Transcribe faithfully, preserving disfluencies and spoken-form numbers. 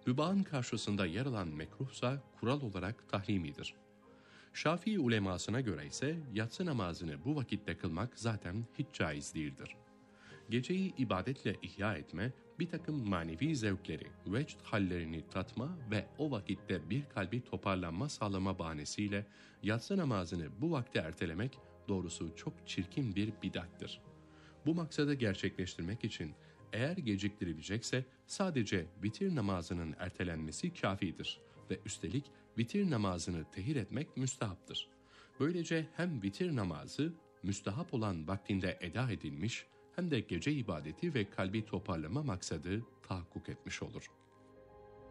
Mübahın karşısında yer alan mekruhsa kural olarak tahrimidir. Şafii ulemasına göre ise yatsı namazını bu vakitte kılmak zaten hiç caiz değildir. Geceyi ibadetle ihya etme, bir takım manevi zevkleri, vecd hallerini tatma ve o vakitte bir kalbi toparlanma sağlama bahanesiyle yatsı namazını bu vakte ertelemek doğrusu çok çirkin bir bidattır. Bu maksadı gerçekleştirmek için eğer geciktirilecekse sadece vitir namazının ertelenmesi kafidir ve üstelik vitir namazını tehir etmek müstahaptır. Böylece hem vitir namazı müstahap olan vaktinde eda edilmiş hem de gece ibadeti ve kalbi toparlama maksadı tahakkuk etmiş olur.